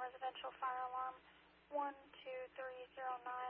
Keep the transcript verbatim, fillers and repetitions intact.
residential fire alarm one two three zero nine.